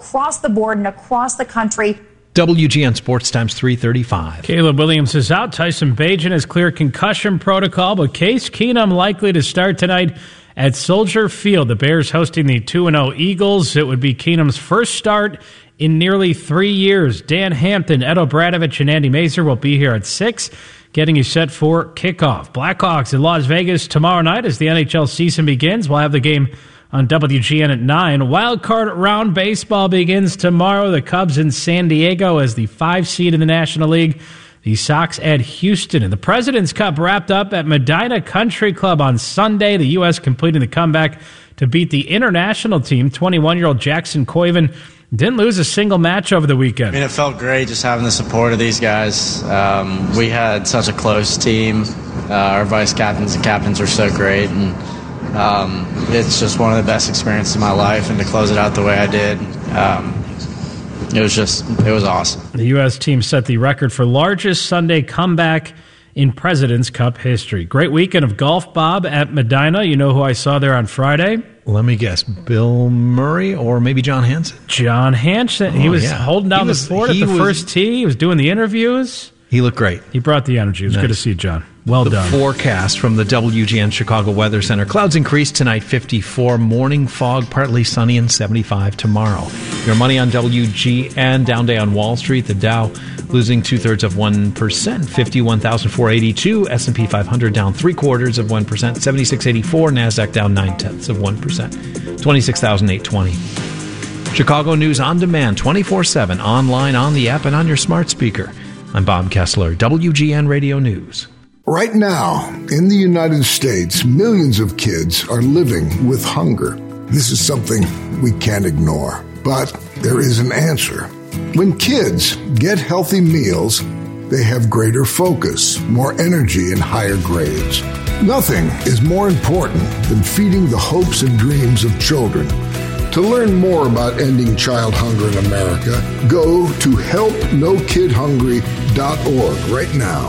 across the board and across the country. WGN Sports Times 3:35. Caleb Williams is out. Tyson Bagent has cleared concussion protocol, but Case Keenum likely to start tonight at Soldier Field. The Bears hosting the 2-0 Eagles. It would be Keenum's first start in nearly 3 years. Dan Hampton, Ed O'Bradovich, and Andy Mazer will be here at 6, getting you set for kickoff. Blackhawks in Las Vegas tomorrow night as the NHL season begins. We'll have the game on WGN at 9. Wild card round baseball begins tomorrow. The Cubs in San Diego as the 5 seed in the National League. The Sox at Houston. And the President's Cup wrapped up at Medina Country Club on Sunday. The U.S. completing the comeback to beat the international team. 21-year-old Jackson Koiven didn't lose a single match over the weekend. I mean, it felt great just having the support of these guys. We had such a close team. Our vice captains and captains were so great. And it's just one of the best experiences of my life. And to close it out the way I did, it was awesome. The U.S. team set the record for largest Sunday comeback in President's Cup history. Great weekend of golf, Bob, at Medina. You know who I saw there on Friday? Let me guess. Bill Murray or maybe John Hansen? John Hansen. He was holding down the fort at the first tee. He was doing the interviews. He looked great. He brought the energy. It was good to see John. Well done. The forecast from the WGN Chicago Weather Center. Clouds increase tonight, 54. Morning fog, partly sunny, and 75 tomorrow. Your money on WGN. Down day on Wall Street. The Dow losing 2/3%, 51,482. S&P 500 down 0.75%, 7684. NASDAQ down 0.9%, 26,820. Chicago News on demand, 24/7, online, on the app, and on your smart speaker. I'm Bob Kessler, WGN Radio News. Right now, in the United States, millions of kids are living with hunger. This is something we can't ignore, but there is an answer. When kids get healthy meals, they have greater focus, more energy, and higher grades. Nothing is more important than feeding the hopes and dreams of children. To learn more about ending child hunger in America, go to helpnokidhungry.org right now.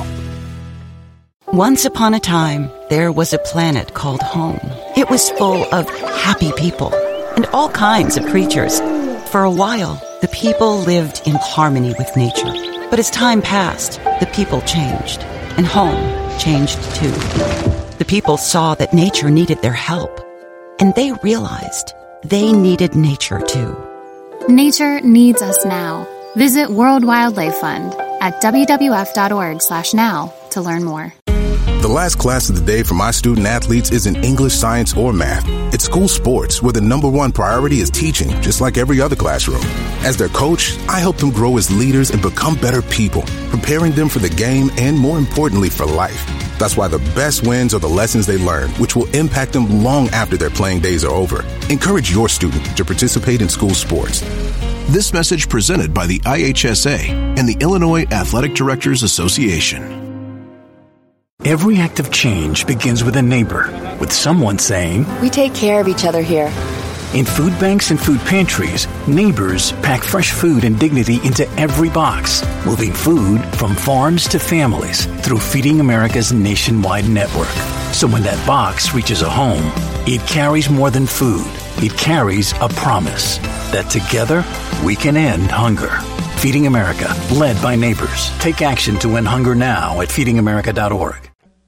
Once upon a time, there was a planet called home. It was full of happy people and all kinds of creatures. For a while, the people lived in harmony with nature. But as time passed, the people changed, and home changed too. The people saw that nature needed their help, and they realized they needed nature too. Nature needs us now. Visit World Wildlife Fund at WWF.org/now to learn more. The last class of the day for my student athletes isn't English, science, or math. It's school sports, where the number one priority is teaching, just like every other classroom. As their coach, I help them grow as leaders and become better people, preparing them for the game and, more importantly, for life. That's why the best wins are the lessons they learn, which will impact them long after their playing days are over. Encourage your student to participate in school sports. This message presented by the IHSA and the Illinois Athletic Directors Association. Every act of change begins with a neighbor, with someone saying, "We take care of each other here." In food banks and food pantries, neighbors pack fresh food and dignity into every box, moving food from farms to families through Feeding America's nationwide network. So when that box reaches a home, it carries more than food. It carries a promise that together we can end hunger. Feeding America, led by neighbors. Take action to end hunger now at feedingamerica.org.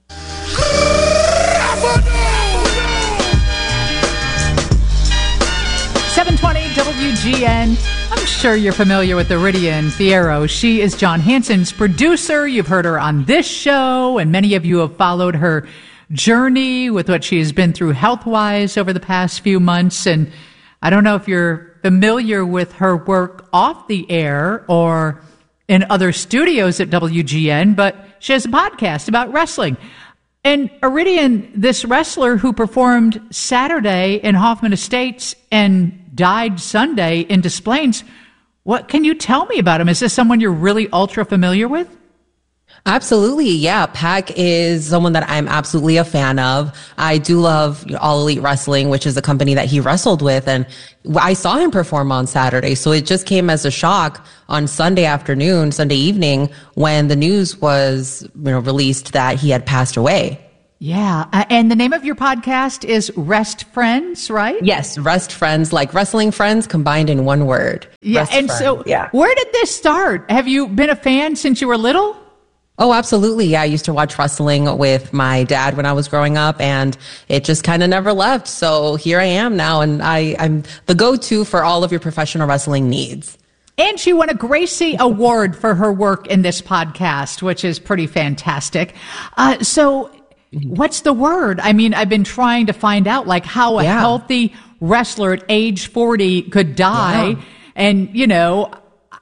720 WGN. I'm sure you're familiar with Iridian Fierro. She is John Hansen's producer. You've heard her on this show, and many of you have followed her journey with what she has been through health-wise over the past few months. And I don't know if you're familiar with her work off the air or in other studios at WGN, but she has a podcast about wrestling. And Iridian, this wrestler who performed Saturday in Hoffman Estates and died Sunday in Des Plaines, what can you tell me about him? Is this someone you're really ultra familiar with? Absolutely. Yeah. Pac is someone that I'm absolutely a fan of. I do love All Elite Wrestling, which is a company that he wrestled with. And I saw him perform on Saturday. So it just came as a shock on Sunday evening, when the news was, released that he had passed away. Yeah. And the name of your podcast is Rest Friends, right? Yes, Rest Friends, like wrestling friends combined in one word. Yeah. Rest And Friends. so Yeah. where did this start? Have you been a fan since you were little? Oh, absolutely. Yeah, I used to watch wrestling with my dad when I was growing up, and it just kind of never left. So here I am now, and I'm the go-to for all of your professional wrestling needs. And she won a Gracie Award for her work in this podcast, which is pretty fantastic. So what's the word? I mean, I've been trying to find out like how a healthy wrestler at age 40 could die. Yeah. And, you know,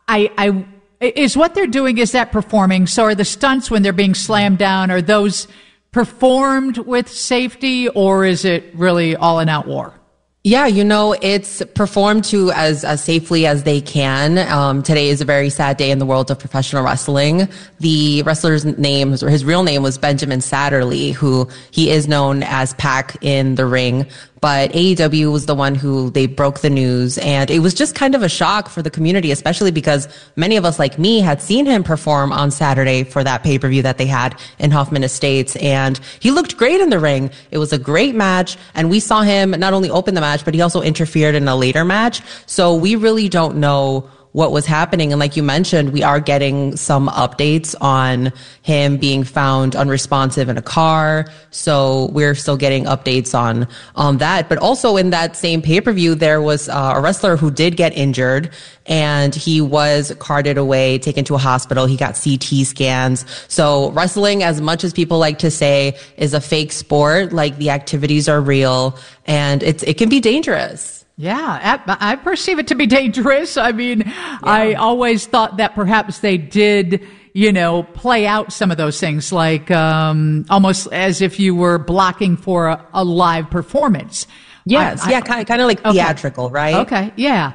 is what they're doing, is that performing? So are the stunts when they're being slammed down, are those performed with safety, or is it really all in out war? Yeah, you know, it's performed to as safely as they can. Today is a very sad day in the world of professional wrestling. The wrestler's name, or his real name, was Benjamin Satterley, who he is known as Pac in the ring. But AEW was the one who they broke the news, and it was just kind of a shock for the community, especially because many of us like me had seen him perform on Saturday for that pay-per-view that they had in Hoffman Estates, and he looked great in the ring. It was a great match, and we saw him not only open the match, but he also interfered in a later match. So we really don't know what was happening. And like you mentioned, we are getting some updates on him being found unresponsive in a car. So we're still getting updates on that. But also in that same pay-per-view, there was a wrestler who did get injured, and he was carted away, taken to a hospital. He got CT scans. So wrestling, as much as people like to say, is a fake sport. Like, the activities are real, and it can be dangerous. Yeah, I perceive it to be dangerous. I mean, I always thought that perhaps they did, you know, play out some of those things, like almost as if you were blocking for a live performance. Yes, kind of like theatrical, right? Okay, yeah.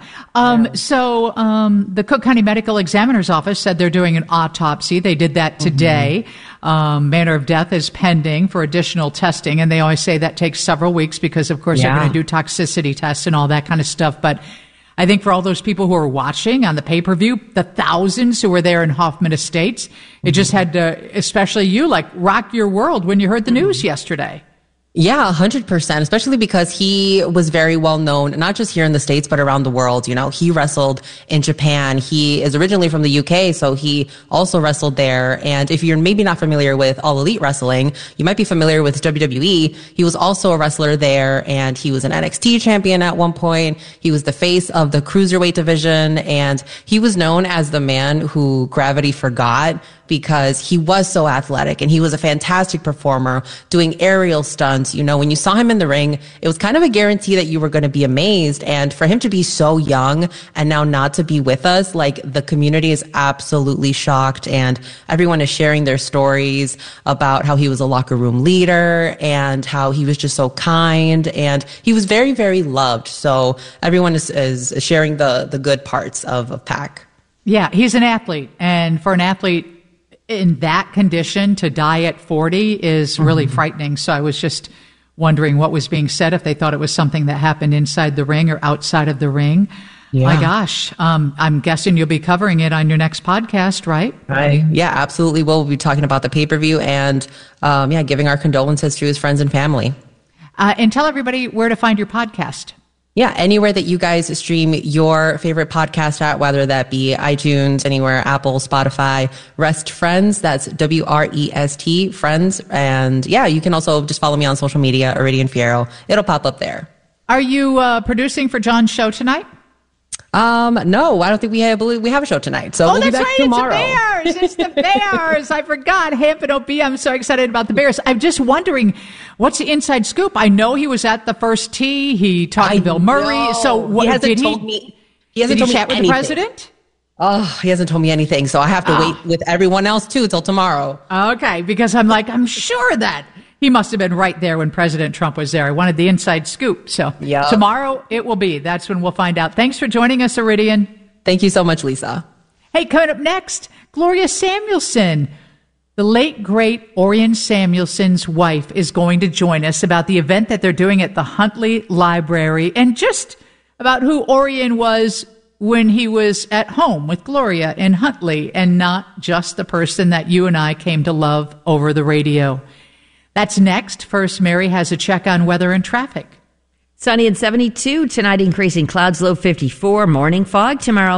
So the Cook County Medical Examiner's Office said they're doing an autopsy. They did that today. Manner of death is pending for additional testing, and they always say that takes several weeks because, of course, they're going to do toxicity tests and all that kind of stuff. But I think for all those people who are watching on the pay-per-view, the thousands who were there in Hoffman Estates, it just had to, especially you, like rock your world when you heard the news yesterday. Yeah, 100%, especially because he was very well known, not just here in the States, but around the world. You know, he wrestled in Japan. He is originally from the UK, so he also wrestled there. And if you're maybe not familiar with All Elite Wrestling, you might be familiar with WWE. He was also a wrestler there, and he was an NXT champion at one point. He was the face of the cruiserweight division, and he was known as the man who gravity forgot, because he was so athletic and he was a fantastic performer doing aerial stunts. You know, when you saw him in the ring, it was kind of a guarantee that you were going to be amazed. And for him to be so young and now not to be with us, like, the community is absolutely shocked, and everyone is sharing their stories about how he was a locker room leader and how he was just so kind, and he was very, very loved. So everyone is sharing the good parts of Pac. Yeah, he's an athlete, and for an athlete in that condition to die at 40 is really frightening. So I was just wondering what was being said, if they thought it was something that happened inside the ring or outside of the ring. Yeah. My gosh. I'm guessing you'll be covering it on your next podcast, right? Right. Yeah, absolutely. We'll be talking about the pay-per-view and, giving our condolences to his friends and family. And tell everybody where to find your podcast. Yeah, anywhere that you guys stream your favorite podcast at, whether that be iTunes, anywhere, Apple, Spotify, Rest Friends, that's WREST, Friends. And yeah, you can also just follow me on social media, Iridian Fierro. It'll pop up there. Are you producing for John's show tonight? No, I don't think we have a show tonight. So we'll be back tomorrow. It's the Bears. I forgot. Hampton OB. I'm so excited about the Bears. I'm just wondering, what's the inside scoop? I know he was at the first tee. He talked to Bill Murray. So what he hasn't told me? He hasn't did told he me chat anything. With the president? Oh, he hasn't told me anything. So I have to wait with everyone else too till tomorrow. Okay, because I'm sure that he must have been right there when President Trump was there. I wanted the inside scoop. So tomorrow it will be. That's when we'll find out. Thanks for joining us, Iridian. Thank you so much, Lisa. Hey, coming up next, Gloria Samuelson. The late, great Orion Samuelson's wife is going to join us about the event that they're doing at the Huntley Library and just about who Orion was when he was at home with Gloria in Huntley and not just the person that you and I came to love over the radio. That's next. First, Mary has a check on weather and traffic. Sunny and 72 tonight, increasing clouds, low 54, morning fog tomorrow.